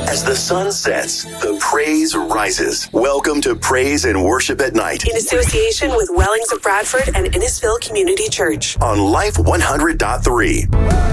As the sun sets, the praise rises. Welcome to Praise and Worship at Night. In association with Wellings of Bradford and Innisfil Community Church. On Life 100.3.